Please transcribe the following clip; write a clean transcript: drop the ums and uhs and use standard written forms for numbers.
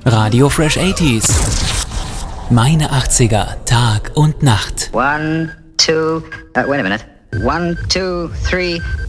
Radio Fresh 80s. Meine 80er, Tag und Nacht. 1, 2, wait a minute. 1, 2, 3,